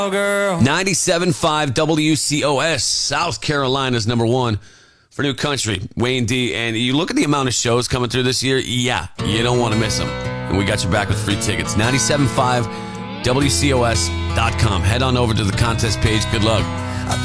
97.5 WCOS, South Carolina's number one for new country, Wayne D. And you look at the amount of shows coming through this year, yeah, you don't want to miss them. And we got you back with free tickets. 97.5 WCOS.com. Head on over to the contest page. Good luck.